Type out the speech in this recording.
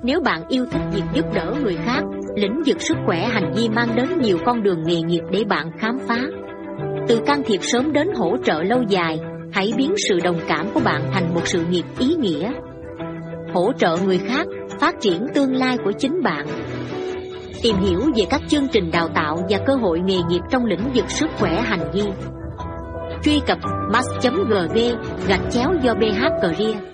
Nếu bạn yêu thích việc giúp đỡ người khác, lĩnh vực sức khỏe hành vi mang đến nhiều con đường nghề nghiệp để bạn khám phá. Từ can thiệp sớm đến hỗ trợ lâu dài, hãy biến sự đồng cảm của bạn thành một sự nghiệp ý nghĩa. Hỗ trợ người khác, phát triển tương lai của chính bạn. Tìm hiểu về các chương trình đào tạo và cơ hội nghề nghiệp trong lĩnh vực sức khỏe hành vi. Truy cập mass.gv/do BH Career.